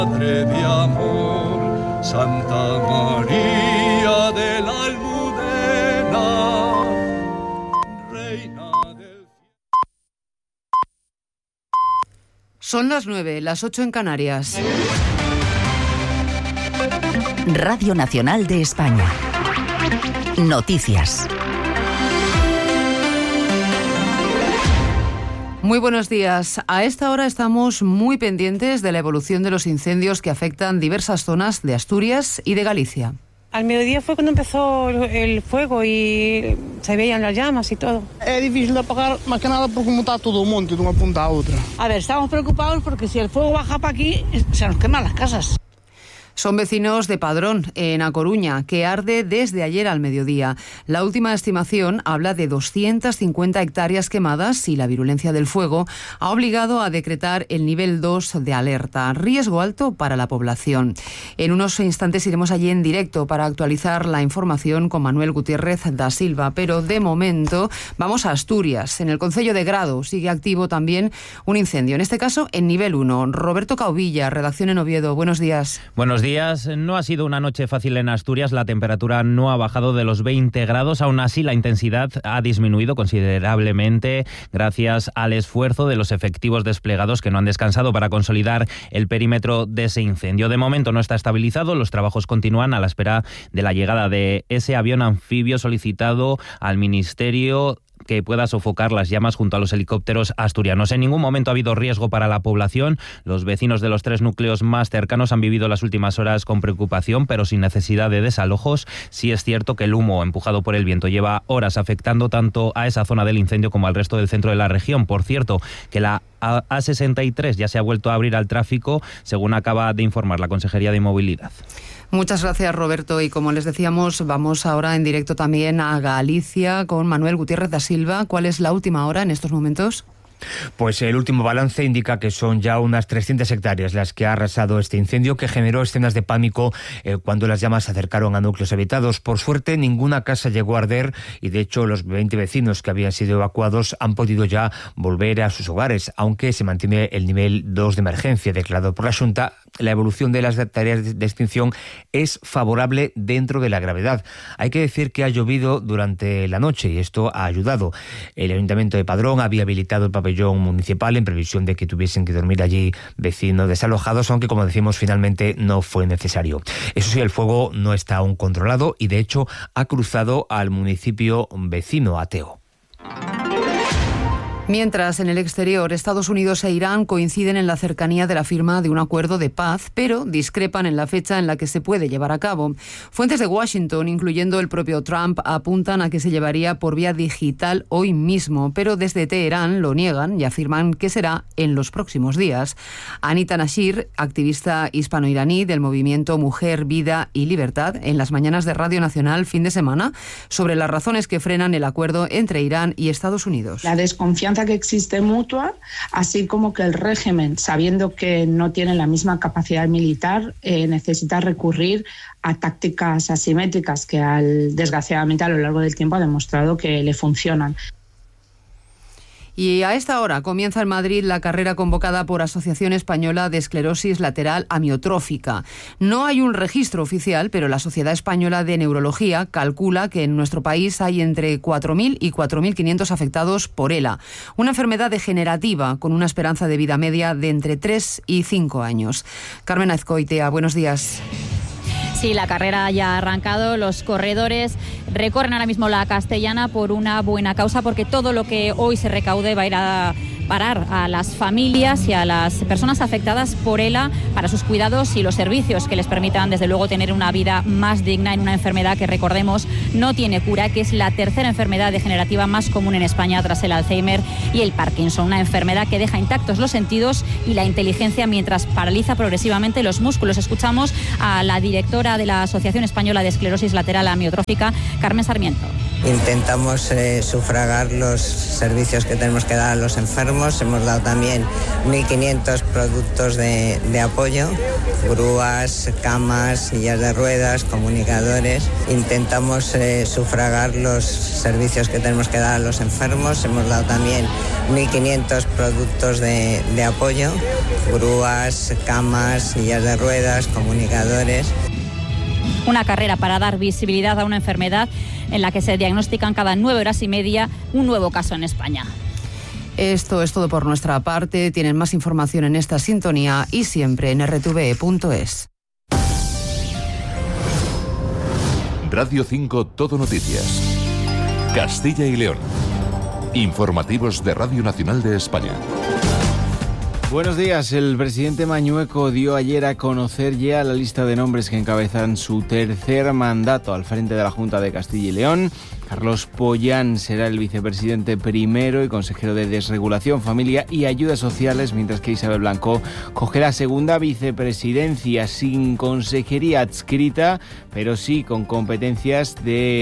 Madre de amor, Santa María de la Almudena, Reina del... Son las 9, las 8 en Canarias. Radio Nacional de España. Noticias. Muy buenos días. A esta hora estamos muy pendientes de la evolución de los incendios que afectan diversas zonas de Asturias y de Galicia. Al mediodía fue cuando empezó el fuego y se veían las llamas y todo. Es difícil de apagar, más que nada porque como está todo un monte de una punta a otra. A ver, estamos preocupados porque si el fuego baja para aquí, se nos queman las casas. Son vecinos de Padrón, en A Coruña, que arde desde ayer al mediodía. La última estimación habla de 250 hectáreas quemadas y la virulencia del fuego ha obligado a decretar el nivel 2 de alerta, riesgo alto para la población. En unos instantes iremos allí en directo para actualizar la información con Manuel Gutiérrez da Silva, pero de momento vamos a Asturias. En el concello de Grado sigue activo también un incendio, en este caso en nivel 1. Roberto Cauvilla, redacción en Oviedo. Buenos días. Buenos días. No ha sido una noche fácil en Asturias. La temperatura no ha bajado de los 20 grados. Aún así, la intensidad ha disminuido considerablemente gracias al esfuerzo de los efectivos desplegados que no han descansado para consolidar el perímetro de ese incendio. De momento no está estabilizado. Los trabajos continúan a la espera de la llegada de ese avión anfibio solicitado al Ministerio que pueda sofocar las llamas junto a los helicópteros asturianos. En ningún momento ha habido riesgo para la población. Los vecinos de los 3 núcleos más cercanos han vivido las últimas horas con preocupación, pero sin necesidad de desalojos. Sí es cierto que el humo empujado por el viento lleva horas afectando tanto a esa zona del incendio como al resto del centro de la región. Por cierto, que la A63 ya se ha vuelto a abrir al tráfico, según acaba de informar la Consejería de Movilidad. Muchas gracias, Roberto. Y como les decíamos, vamos ahora en directo también a Galicia con Manuel Gutiérrez da Silva. ¿Cuál es la última hora en estos momentos? Pues el último balance indica que son ya unas 300 hectáreas las que ha arrasado este incendio, que generó escenas de pánico cuando las llamas se acercaron a núcleos habitados. Por suerte, ninguna casa llegó a arder y, de hecho, los 20 vecinos que habían sido evacuados han podido ya volver a sus hogares, aunque se mantiene el nivel 2 de emergencia declarado por la Xunta. La evolución de las tareas de extinción es favorable dentro de la gravedad. Hay que decir que ha llovido durante la noche y esto ha ayudado. El Ayuntamiento de Padrón había habilitado el pabellón municipal en previsión de que tuviesen que dormir allí vecinos desalojados, aunque, como decimos, finalmente no fue necesario. Eso sí, el fuego no está aún controlado y, de hecho, ha cruzado al municipio vecino, Ateo. Mientras, en el exterior, Estados Unidos e Irán coinciden en la cercanía de la firma de un acuerdo de paz, pero discrepan en la fecha en la que se puede llevar a cabo. Fuentes de Washington, incluyendo el propio Trump, apuntan a que se llevaría por vía digital hoy mismo, pero desde Teherán lo niegan y afirman que será en los próximos días. Anita Nashir, activista hispano-iraní del movimiento Mujer, Vida y Libertad, en las mañanas de Radio Nacional fin de semana, sobre las razones que frenan el acuerdo entre Irán y Estados Unidos. La desconfianza que existe mutua, así como que el régimen, sabiendo que no tiene la misma capacidad militar, necesita recurrir a tácticas asimétricas que desgraciadamente a lo largo del tiempo ha demostrado que le funcionan. Y a esta hora comienza en Madrid la carrera convocada por Asociación Española de Esclerosis Lateral Amiotrófica. No hay un registro oficial, pero la Sociedad Española de Neurología calcula que en nuestro país hay entre 4.000 y 4.500 afectados por ELA, una enfermedad degenerativa con una esperanza de vida media de entre 3 y 5 años. Carmen Azcoitia, buenos días. Sí, la carrera ya ha arrancado. Los corredores recorren ahora mismo la Castellana por una buena causa, porque todo lo que hoy se recaude va a ir a parar a las familias y a las personas afectadas por ELA para sus cuidados y los servicios que les permitan, desde luego, tener una vida más digna en una enfermedad que, recordemos, no tiene cura, que es la tercera enfermedad degenerativa más común en España tras el Alzheimer y el Parkinson, una enfermedad que deja intactos los sentidos y la inteligencia mientras paraliza progresivamente los músculos. Escuchamos a la directora de la Asociación Española de Esclerosis Lateral Amiotrófica, Carmen Sarmiento. Intentamos sufragar los servicios que tenemos que dar a los enfermos. Hemos dado también 1.500 productos de apoyo, grúas, camas, sillas de ruedas, comunicadores. Intentamos sufragar los servicios que tenemos que dar a los enfermos. Hemos dado también 1.500 productos de apoyo, grúas, camas, sillas de ruedas, comunicadores. Una carrera para dar visibilidad a una enfermedad en la que se diagnostican cada 9 horas y media un nuevo caso en España. Esto es todo por nuestra parte. Tienen más información en esta sintonía y siempre en rtve.es. Radio 5 Todo Noticias. Castilla y León. Informativos de Radio Nacional de España. Buenos días. El presidente Mañueco dio ayer a conocer ya la lista de nombres que encabezan su tercer mandato al frente de la Junta de Castilla y León. Carlos Pollán será el vicepresidente primero y consejero de Desregulación, Familia y Ayudas Sociales, mientras que Isabel Blanco coge la segunda vicepresidencia sin consejería adscrita, pero sí con competencias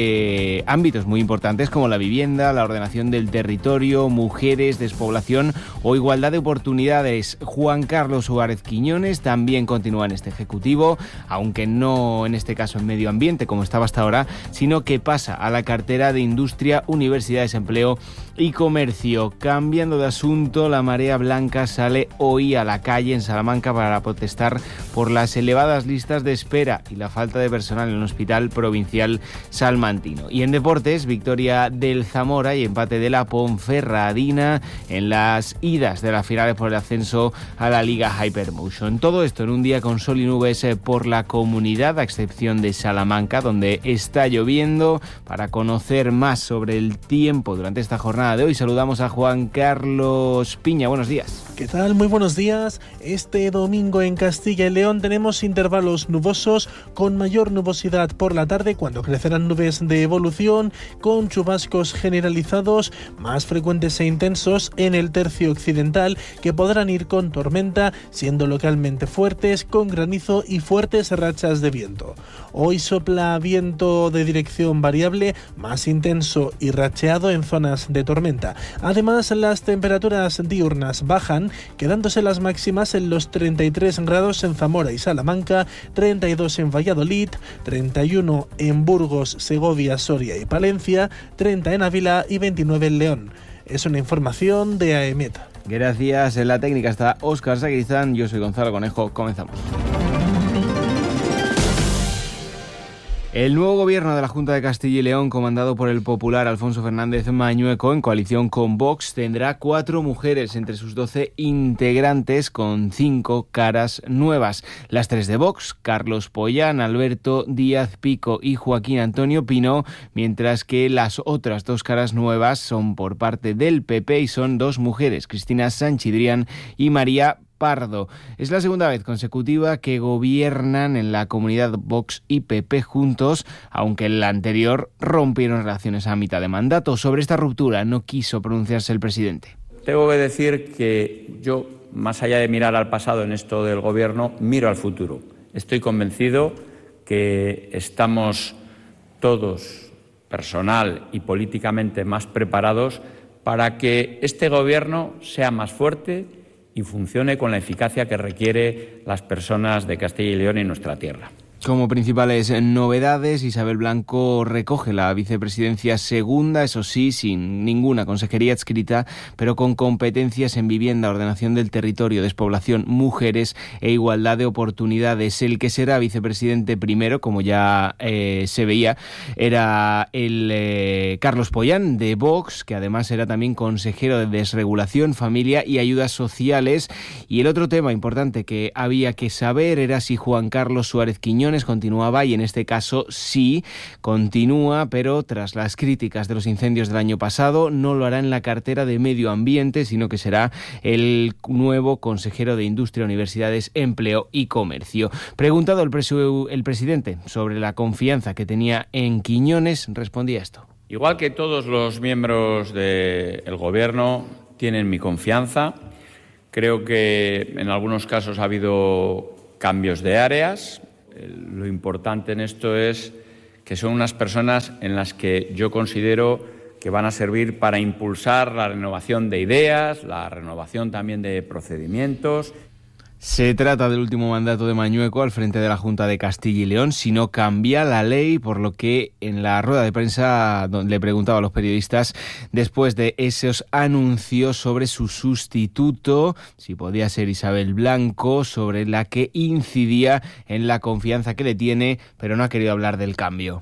de ámbitos muy importantes como la vivienda, la ordenación del territorio, mujeres, despoblación o igualdad de oportunidades. Juan Carlos Suárez Quiñones también continúa en este ejecutivo, aunque no en este caso en medio ambiente como estaba hasta ahora, sino que pasa a la cartera de Industria, Universidades, Empleo y Comercio. Cambiando de asunto, la Marea Blanca sale hoy a la calle en Salamanca para protestar por las elevadas listas de espera y la falta de personal en el Hospital Provincial Salmantino. Y en deportes, victoria del Zamora y empate de la Ponferradina en las idas de las finales por el ascenso a la Liga Hypermotion. Todo esto en un día con sol y nubes por la comunidad, a excepción de Salamanca, donde está lloviendo. Para conocer más sobre el tiempo durante esta jornada de hoy, saludamos a Juan Carlos Piña. Buenos días. ¿Qué tal? Muy buenos días. Este domingo en Castilla y León tenemos intervalos nubosos con mayor nubosidad por la tarde, cuando crecerán nubes de evolución con chubascos generalizados más frecuentes e intensos en el tercio occidental, que podrán ir con tormenta, siendo localmente fuertes, con granizo y fuertes rachas de viento. Hoy sopla viento de dirección variable, más intenso y racheado en zonas de tormenta. Además, las temperaturas diurnas bajan, quedándose las máximas en los 33 grados en Zamora y Salamanca, 32 en Valladolid, 31 en Burgos, Segovia, Soria y Palencia, 30 en Ávila y 29 en León. Es una información de AEMET. Gracias. En la técnica está Óscar Saguizán. Yo soy Gonzalo Conejo. Comenzamos. El nuevo gobierno de la Junta de Castilla y León, comandado por el popular Alfonso Fernández Mañueco, en coalición con Vox, tendrá 4 mujeres entre sus 12 integrantes, con 5 caras nuevas. Las 3 de Vox, Carlos Pollán, Alberto Díaz Pico y Joaquín Antonio Pino, mientras que las otras 2 caras nuevas son por parte del PP y son 2 mujeres, Cristina Sanchidrián y María Pardo. Es la segunda vez consecutiva que gobiernan en la comunidad Vox y PP juntos, aunque en la anterior rompieron relaciones a mitad de mandato. Sobre esta ruptura no quiso pronunciarse el presidente. Tengo que decir que yo, más allá de mirar al pasado en esto del gobierno, miro al futuro. Estoy convencido que estamos todos, personal y políticamente, más preparados para que este gobierno sea más fuerte y funcione con la eficacia que requiere las personas de Castilla y León y nuestra tierra. Como principales novedades, Isabel Blanco recoge la vicepresidencia segunda, eso sí, sin ninguna consejería adscrita, pero con competencias en vivienda, ordenación del territorio, despoblación, mujeres e igualdad de oportunidades. El que será vicepresidente primero, como ya se veía, era el Carlos Pollán de Vox, que además era también consejero de Desregulación, Familia y Ayudas Sociales. Y el otro tema importante que había que saber era si Juan Carlos Suárez Quiñones continuaba, y en este caso sí continúa, pero tras las críticas de los incendios del año pasado no lo hará en la cartera de Medio Ambiente, sino que será el nuevo consejero de Industria, Universidades, Empleo y Comercio. Preguntado el presidente sobre la confianza que tenía en Quiñones, respondía esto. Igual que todos los miembros del gobierno tienen mi confianza, creo que en algunos casos ha habido cambios de áreas. Lo importante en esto es que son unas personas en las que yo considero que van a servir para impulsar la renovación de ideas, la renovación también de procedimientos. Se trata del último mandato de Mañueco al frente de la Junta de Castilla y León si no cambia la ley, por lo que en la rueda de prensa le preguntaba a los periodistas después de esos anuncios sobre su sustituto, si podía ser Isabel Blanco, sobre la que incidía en la confianza que le tiene, pero no ha querido hablar del cambio.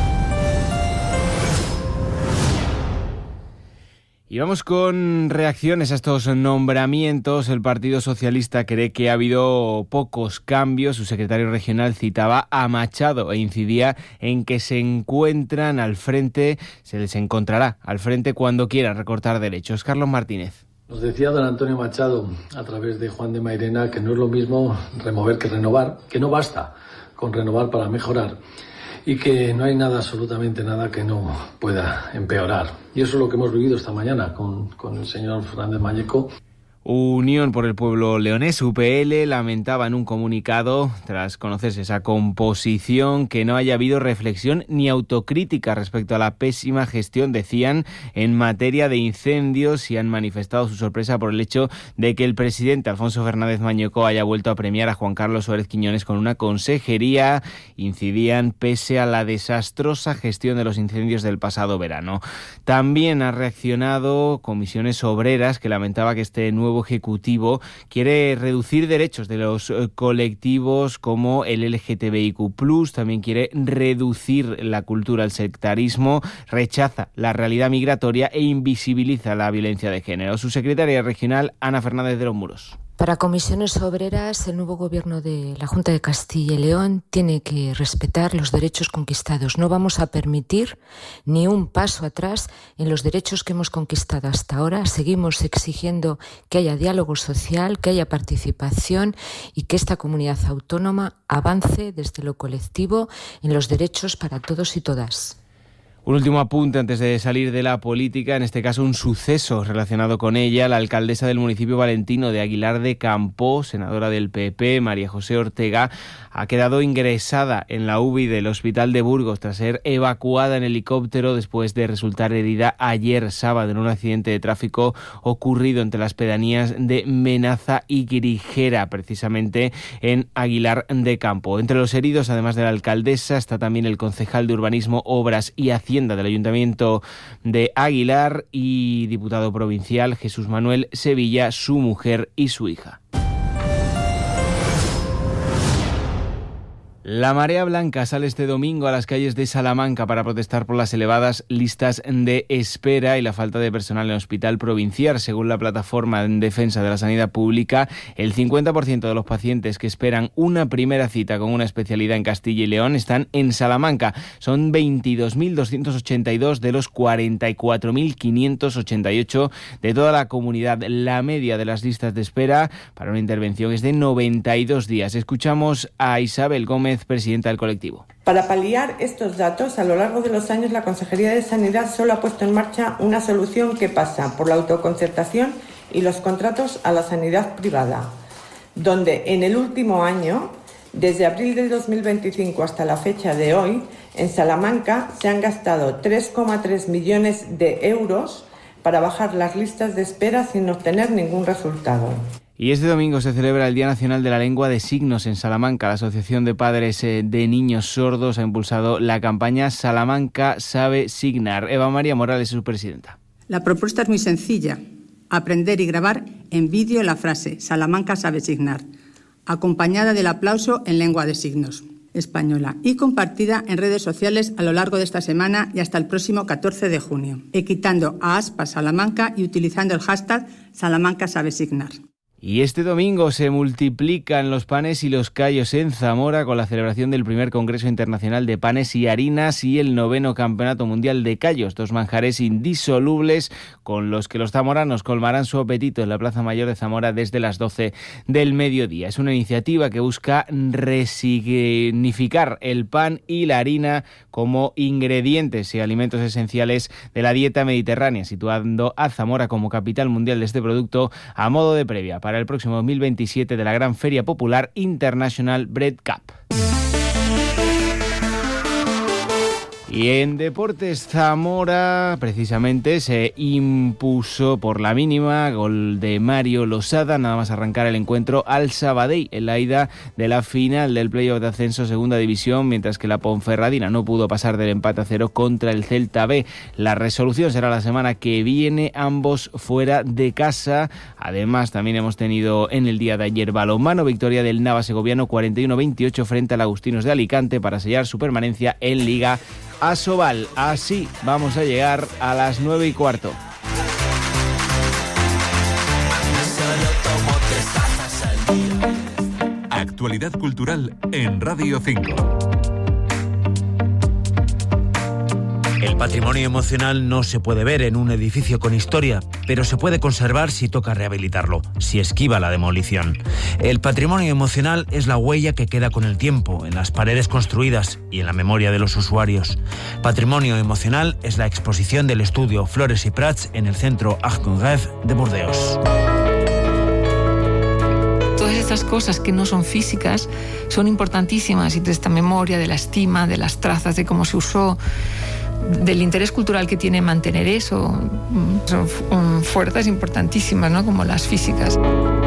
Y vamos con reacciones a estos nombramientos. El Partido Socialista cree que ha habido pocos cambios. Su secretario regional citaba a Machado e incidía en que se encuentran al frente, se les encontrará al frente cuando quieran recortar derechos. Carlos Martínez. Nos decía don Antonio Machado, a través de Juan de Mairena, que no es lo mismo remover que renovar, que no basta con renovar para mejorar, y que no hay nada, absolutamente nada, que no pueda empeorar. Y eso es lo que hemos vivido esta mañana con el señor Fernández Mañueco. Unión por el Pueblo Leonés, UPL, lamentaba en un comunicado, tras conocerse esa composición, que no haya habido reflexión ni autocrítica respecto a la pésima gestión, decían, en materia de incendios, y han manifestado su sorpresa por el hecho de que el presidente Alfonso Fernández Mañueco haya vuelto a premiar a Juan Carlos Suárez Quiñones con una consejería. Incidían pese a la desastrosa gestión de los incendios del pasado verano. También ha reaccionado Comisiones Obreras, que lamentaba que este nuevo Ejecutivo quiere reducir derechos de los colectivos como el LGTBIQ+, también quiere reducir la cultura al sectarismo, rechaza la realidad migratoria e invisibiliza la violencia de género. Su secretaria regional, Ana Fernández de los Muros. Para Comisiones Obreras, el nuevo gobierno de la Junta de Castilla y León tiene que respetar los derechos conquistados. No vamos a permitir ni un paso atrás en los derechos que hemos conquistado hasta ahora. Seguimos exigiendo que haya diálogo social, que haya participación y que esta comunidad autónoma avance desde lo colectivo en los derechos para todos y todas. Un último apunte antes de salir de la política, en este caso un suceso relacionado con ella. La alcaldesa del municipio valentino de Aguilar de Campoo, senadora del PP, María José Ortega, ha quedado ingresada en la UBI del Hospital de Burgos tras ser evacuada en helicóptero después de resultar herida ayer sábado en un accidente de tráfico ocurrido entre las pedanías de Menaza y Grijera, precisamente en Aguilar de Campoo. Entre los heridos, además de la alcaldesa, está también el concejal de Urbanismo, Obras y Hacienda del Ayuntamiento de Aguilar y diputado provincial Jesús Manuel Sevilla, su mujer y su hija. La Marea Blanca sale este domingo a las calles de Salamanca para protestar por las elevadas listas de espera y la falta de personal en el hospital provincial. Según la plataforma en defensa de la sanidad pública, el 50% de los pacientes que esperan una primera cita con una especialidad en Castilla y León están en Salamanca. Son 22.282 de los 44.588 de toda la comunidad. La media de las listas de espera para una intervención es de 92 días. Escuchamos a Isabel Gómez, presidenta del colectivo. Para paliar estos datos, a lo largo de los años la Consejería de Sanidad solo ha puesto en marcha una solución que pasa por la autoconcertación y los contratos a la sanidad privada, donde en el último año, desde abril de 2025 hasta la fecha de hoy, en Salamanca se han gastado 3,3 millones de euros para bajar las listas de espera sin obtener ningún resultado. Y este domingo se celebra el Día Nacional de la Lengua de Signos en Salamanca. La Asociación de Padres de Niños Sordos ha impulsado la campaña Salamanca Sabe Signar. Eva María Morales es su presidenta. La propuesta es muy sencilla: aprender y grabar en vídeo la frase Salamanca Sabe Signar, acompañada del aplauso en lengua de signos española y compartida en redes sociales a lo largo de esta semana y hasta el próximo 14 de junio, quitando a Aspas Salamanca y utilizando el hashtag Salamanca Sabe Signar. Y este domingo se multiplican los panes y los callos en Zamora con la celebración del primer Congreso Internacional de Panes y Harinas y el 9º Campeonato Mundial de Callos, dos manjares indisolubles con los que los zamoranos colmarán su apetito en la Plaza Mayor de Zamora desde las 12 del mediodía. Es una iniciativa que busca resignificar el pan y la harina como ingredientes y alimentos esenciales de la dieta mediterránea, situando a Zamora como capital mundial de este producto a modo de previa para el próximo 2027 de la gran Feria Popular International Bread Cup. Y en deportes, Zamora precisamente se impuso por la mínima, gol de Mario Losada, nada más arrancar el encuentro al Sabadell en la ida de la final del playoff de ascenso segunda división, mientras que la Ponferradina no pudo pasar del empate a 0 contra el Celta B. La resolución será la semana que viene, ambos fuera de casa. Además, también hemos tenido en el día de ayer balonmano, victoria del Nava segoviano 41-28 frente al Agustinos de Alicante para sellar su permanencia en Liga Asobal. Así vamos a llegar a las 9:15. Actualidad cultural en Radio 5. El patrimonio emocional no se puede ver en un edificio con historia, pero se puede conservar si toca rehabilitarlo, si esquiva la demolición. El patrimonio emocional es la huella que queda con el tiempo, en las paredes construidas y en la memoria de los usuarios. Patrimonio emocional es la exposición del estudio Flores y Prats en el centro Arc Congreve de Burdeos. Todas estas cosas que no son físicas son importantísimas, y de esta memoria, de la estima, de las trazas, de cómo se usó, del interés cultural que tiene mantener eso, son fuerzas importantísimas, ¿no?, como las físicas.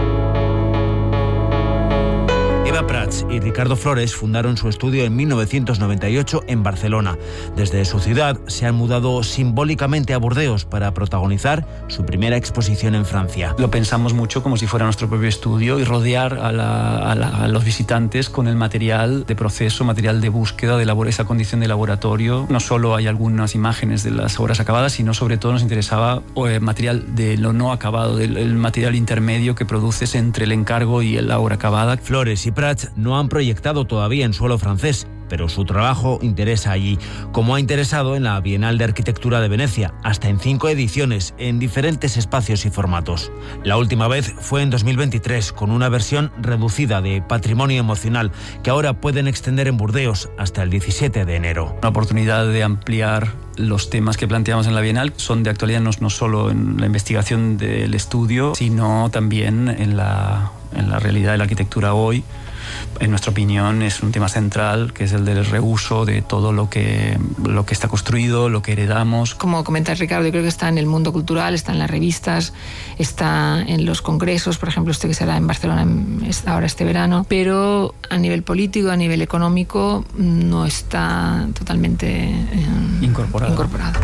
Eva Prats y Ricardo Flores fundaron su estudio en 1998 en Barcelona. Desde su ciudad se han mudado simbólicamente a Burdeos para protagonizar su primera exposición en Francia. Lo pensamos mucho como si fuera nuestro propio estudio y rodear a los visitantes con el material de proceso, material de búsqueda, de esa condición de laboratorio. No solo hay algunas imágenes de las obras acabadas, sino sobre todo nos interesaba material de lo no acabado, el material intermedio que produces entre el encargo y la obra acabada. Flores y Prats no han proyectado todavía en suelo francés, pero su trabajo interesa allí, como ha interesado en la Bienal de Arquitectura de Venecia, hasta en 5 ediciones, en diferentes espacios y formatos. La última vez fue en 2023, con una versión reducida de Patrimonio Emocional, que ahora pueden extender en Burdeos hasta el 17 de enero. Una oportunidad de ampliar los temas que planteamos en la Bienal, son de actualidad no solo en la investigación del estudio, sino también en la realidad de la arquitectura hoy. En nuestra opinión es un tema central, que es el del reuso de todo lo que está construido, lo que heredamos. Como comenta Ricardo, yo creo que está en el mundo cultural, está en las revistas, está en los congresos, por ejemplo este que será en Barcelona ahora este verano, pero a nivel político, a nivel económico, no está totalmente incorporado.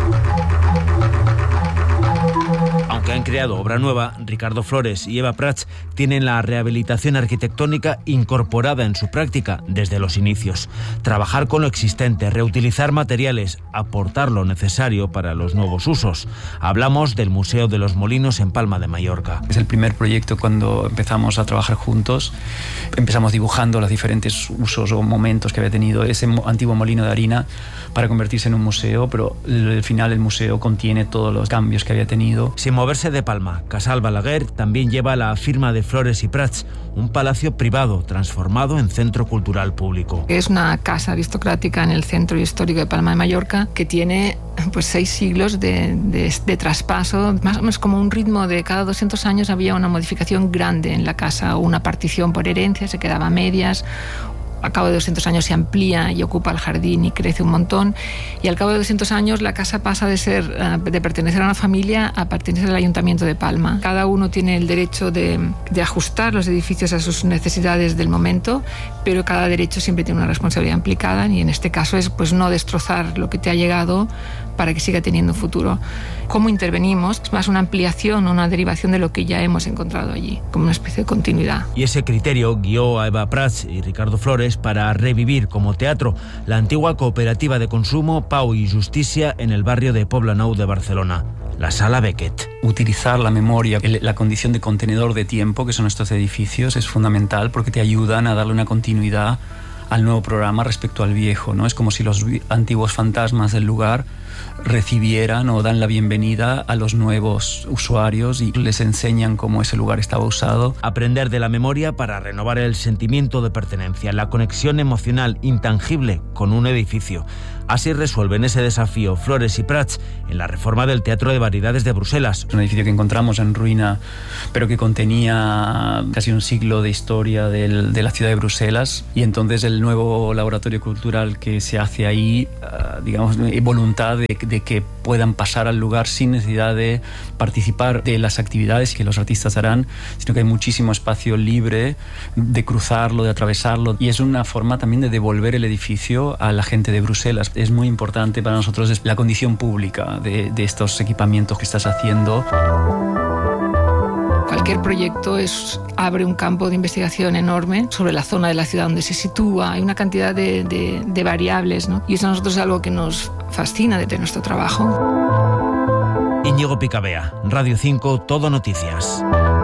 Aunque han creado obra nueva, Ricardo Flores y Eva Prats tienen la rehabilitación arquitectónica incorporada en su práctica desde los inicios. Trabajar con lo existente, reutilizar materiales, aportar lo necesario para los nuevos usos. Hablamos del Museo de los Molinos en Palma de Mallorca. Es el primer proyecto cuando empezamos a trabajar juntos. Empezamos dibujando los diferentes usos o momentos que había tenido ese antiguo molino de harina para convertirse en un museo, pero al final el museo contiene todos los cambios que había tenido. Sin moverse de Palma, Casal Balaguer también lleva la firma de Flores y Prats, un palacio privado transformado en centro cultural público. Es una casa aristocrática en el centro histórico de Palma de Mallorca que tiene 6 siglos de traspaso, más o menos como un ritmo de cada 200 años había una modificación grande en la casa, una partición por herencia, se quedaba a medias. Al cabo de 200 años se amplía y ocupa el jardín y crece un montón, y al cabo de 200 años la casa pasa de pertenecer a una familia a pertenecer al Ayuntamiento de Palma. Cada uno tiene el derecho de ajustar los edificios a sus necesidades del momento, pero cada derecho siempre tiene una responsabilidad implicada, y en este caso es no destrozar lo que te ha llegado para que siga teniendo futuro. ¿Cómo intervenimos? Es más una ampliación o una derivación de lo que ya hemos encontrado allí, como una especie de continuidad. Y ese criterio guió a Eva Prats y Ricardo Flores para revivir como teatro la antigua cooperativa de consumo Pau y Justicia en el barrio de Poblenou de Barcelona, la Sala Beckett. Utilizar la memoria, la condición de contenedor de tiempo que son estos edificios es fundamental porque te ayudan a darle una continuidad al nuevo programa respecto al viejo, ¿no? Es como si los antiguos fantasmas del lugar recibieran o dan la bienvenida a los nuevos usuarios y les enseñan cómo ese lugar estaba usado. Aprender de la memoria para renovar el sentimiento de pertenencia, la conexión emocional intangible con un edificio. Así resuelven ese desafío Flores y Prats en la reforma del Teatro de Variedades de Bruselas. Un edificio que encontramos en ruina, pero que contenía casi un siglo de historia de la ciudad de Bruselas, y entonces el nuevo laboratorio cultural que se hace ahí, digamos, voluntad de que puedan pasar al lugar sin necesidad de participar de las actividades que los artistas harán, sino que hay muchísimo espacio libre de cruzarlo, de atravesarlo, y es una forma también de devolver el edificio a la gente de Bruselas. Es muy importante para nosotros la condición pública de estos equipamientos que estás haciendo. Cualquier proyecto abre un campo de investigación enorme sobre la zona de la ciudad donde se sitúa. Hay una cantidad de variables, ¿no? Y eso a nosotros es algo que nos fascina de nuestro trabajo. Íñigo Picabea, Radio 5, Todo Noticias.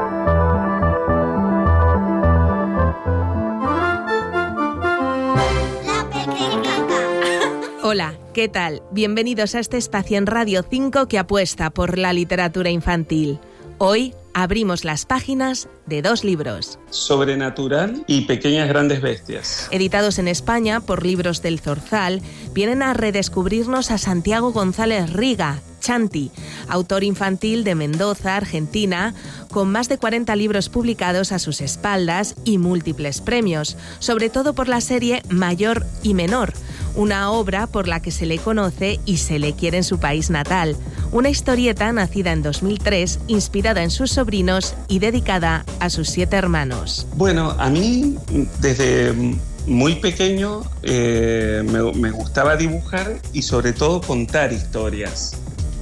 Hola, ¿qué tal? Bienvenidos a este espacio en Radio 5 que apuesta por la literatura infantil. Hoy abrimos las páginas de 2 libros. Sobrenatural y Pequeñas Grandes Bestias. Editados en España por Libros del Zorzal, vienen a redescubrirnos a Santiago González Riga, Chanti, autor infantil de Mendoza, Argentina, con más de 40 libros publicados a sus espaldas y múltiples premios, sobre todo por la serie Mayor y Menor, una obra por la que se le conoce y se le quiere en su país natal. Una historieta nacida en 2003, inspirada en sus sobrinos y dedicada a sus 7 hermanos. Bueno, a mí desde muy pequeño me gustaba dibujar y sobre todo contar historias.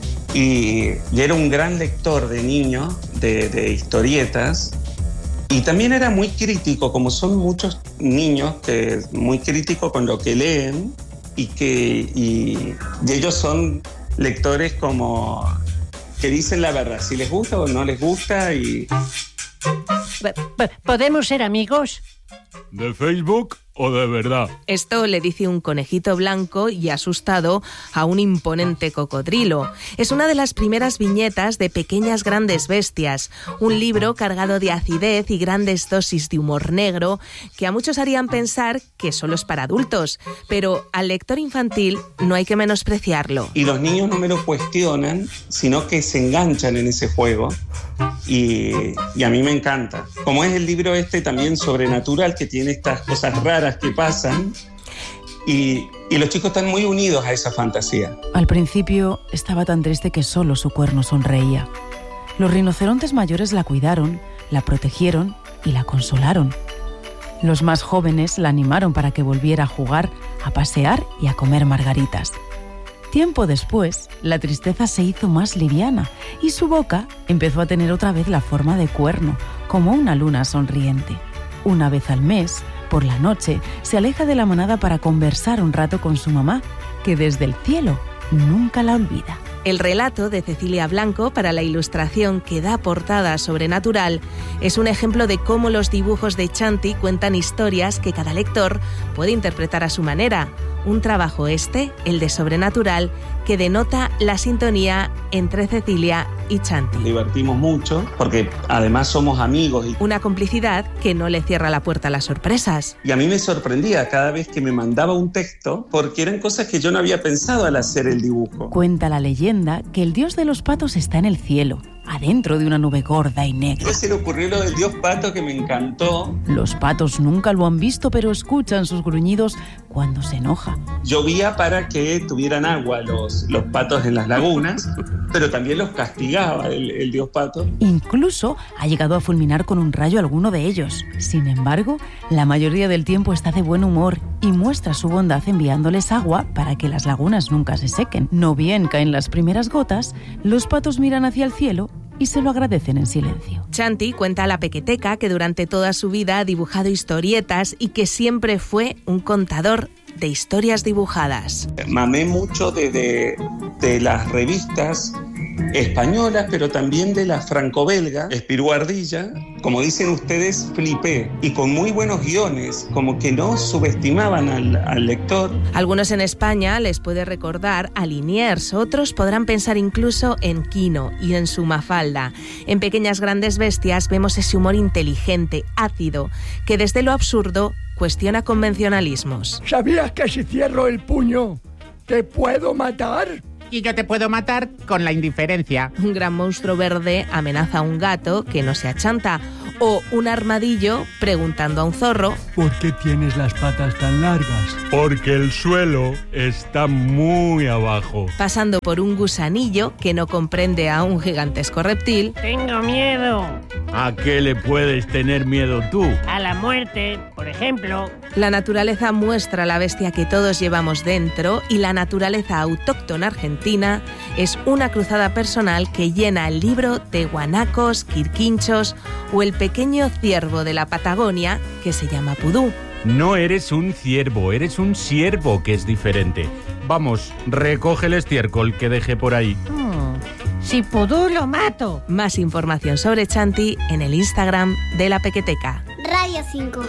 Y era un gran lector de niño de historietas, y también era muy crítico, como son muchos niños, que muy crítico con lo que leen, y ellos son lectores como que dicen la verdad, si les gusta o no les gusta. Y ¿podemos ser amigos? ¿De Facebook o de verdad? Esto le dice un conejito blanco y asustado a un imponente cocodrilo. Es una de las primeras viñetas de Pequeñas Grandes Bestias, un libro cargado de acidez y grandes dosis de humor negro que a muchos harían pensar que solo es para adultos, pero al lector infantil no hay que menospreciarlo. Y los niños no me lo cuestionan, sino que se enganchan en ese juego, y a mí me encanta. Como es el libro también sobrenatural, que tiene estas cosas raras que pasan, y los chicos están muy unidos a esa fantasía. Al principio estaba tan triste que solo su cuerno sonreía. Los rinocerontes mayores la cuidaron, la protegieron y la consolaron. Los más jóvenes la animaron para que volviera a jugar, a pasear y a comer margaritas. Tiempo después, la tristeza se hizo más liviana y su boca empezó a tener otra vez la forma de cuerno, como una luna sonriente. Una vez al mes, por la noche, se aleja de la manada para conversar un rato con su mamá, que desde el cielo nunca la olvida. El relato de Cecilia Blanco para la ilustración que da portada a Sobrenatural es un ejemplo de cómo los dibujos de Chanti cuentan historias que cada lector puede interpretar a su manera. Un trabajo el de Sobrenatural, que denota la sintonía entre Cecilia y Chanti. Divertimos mucho porque además somos amigos. Una complicidad que no le cierra la puerta a las sorpresas. Y a mí me sorprendía cada vez que me mandaba un texto, porque eran cosas que yo no había pensado al hacer el dibujo. Cuenta la leyenda que el dios de los patos está en el cielo, adentro de una nube gorda y negra. Pues se le ocurrió lo del dios pato, que me encantó. Los patos nunca lo han visto, pero escuchan sus gruñidos cuando se enoja. Llovía para que tuvieran agua los patos en las lagunas, pero también los castigaba el dios pato. Incluso ha llegado a fulminar con un rayo a alguno de ellos. Sin embargo, la mayoría del tiempo está de buen humor y muestra su bondad enviándoles agua para que las lagunas nunca se sequen. No bien caen las primeras gotas, los patos miran hacia el cielo y se lo agradecen en silencio. Chanti cuenta a la pequeteca que durante toda su vida ha dibujado historietas y que siempre fue un contador de historias dibujadas. Mamé mucho de las revistas españolas, pero también de la franco-belga, Espirú Ardilla. Como dicen ustedes, flipé, y con muy buenos guiones, como que no subestimaban al lector. Algunos en España les puede recordar a Liniers, otros podrán pensar incluso en Quino y en su Mafalda. En Pequeñas Grandes Bestias vemos ese humor inteligente, ácido, que desde lo absurdo cuestiona convencionalismos. ¿Sabías que si cierro el puño te puedo matar? Y yo te puedo matar con la indiferencia. Un gran monstruo verde amenaza a un gato que no se achanta. O un armadillo preguntando a un zorro: ¿por qué tienes las patas tan largas? Porque el suelo está muy abajo. Pasando por un gusanillo que no comprende a un gigantesco reptil. Tengo miedo. ¿A qué le puedes tener miedo tú? A la muerte, por ejemplo. La naturaleza muestra la bestia que todos llevamos dentro, y la naturaleza autóctona argentina es una cruzada personal que llena el libro de guanacos, quirquinchos o el pequeño ciervo de la Patagonia que se llama pudú. No eres un ciervo, eres un ciervo, que es diferente. Vamos, recoge el estiércol que dejé por ahí. Si pudú lo mato. Más información sobre Chanti en el Instagram de La Pequeteca. Radio 5.